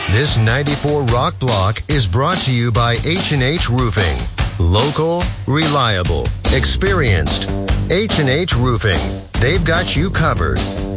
This 94 Rock Block is brought to you by H&H Roofing. Local, reliable, experienced. H&H Roofing. They've got you covered.